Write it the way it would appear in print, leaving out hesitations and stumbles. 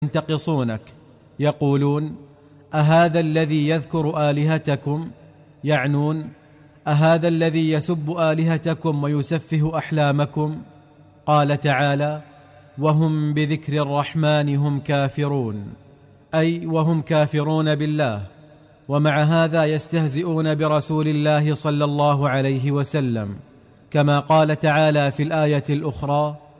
ينتقصونك يقولون: أهذا الذي يذكر آلهتكم؟ يعنون: أهذا الذي يسب آلهتكم ويسفه أحلامكم؟ قال تعالى: وهم بذكر الرحمن هم كافرون، أي وهم كافرون بالله. ومع هذا يستهزئون برسول الله صلى الله عليه وسلم، كما قال تعالى في الآية الأخرى: